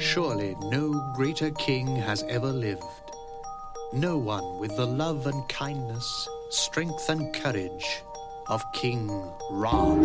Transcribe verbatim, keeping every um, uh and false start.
Surely no greater king has ever lived. No one with the love and kindness, strength and courage of King Ram.